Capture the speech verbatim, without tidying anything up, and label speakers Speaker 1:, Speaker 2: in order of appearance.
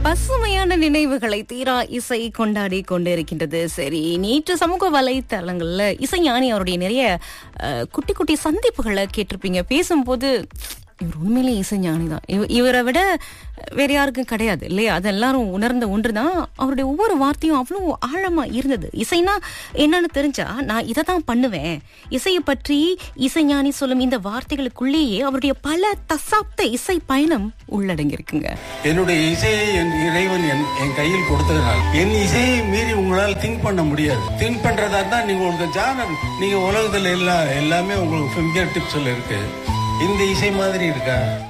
Speaker 1: பசுமையான நினைவுகளை தீரா இசை கொண்டாடி கொண்டிருக்கின்றது. சரி, நேற்று சமூக வலைத்தளங்கள்ல இசைஞானி அவருடைய நிறைய அஹ், குட்டி குட்டி சந்திப்புகளை கேட்டிருப்பீங்க. பேசும்போது இவர் உண்மையிலே இசைஞானி தான், இவரை விட வேற யாருக்கும் கிடையாது இல்லையா? அது எல்லாரும் உணர்ந்த ஒன்றுதான். அவருடைய ஒவ்வொரு வார்த்தையும் அவ்வளவு ஆழமா இருந்தது. இசைனா என்னன்னு தெரிஞ்சா நான் இதை தான் பண்ணுவேன். இசையை பற்றி இசைஞானி சொல்லும் இந்த வார்த்தைகளுக்குள்ளேயே அவருடைய பல தசாப்த இசை பயணம் உள்ளடங்கி இருக்குங்க.
Speaker 2: என்னுடைய இசையை என் இறைவன் என் என் கையில் கொடுத்ததுனால் என் இசையை மீறி உங்களால் திங்க் பண்ண முடியாது. திங்க் பண்றதா தான் நீங்க உங்களுக்கு ஜானர், நீங்க உலகத்துல எல்லா எல்லாமே உங்களுக்கு ஃபிங்கர் டிப்ஸ்ல இருக்கு. இந்த இசை மாதிரி இருக்கா?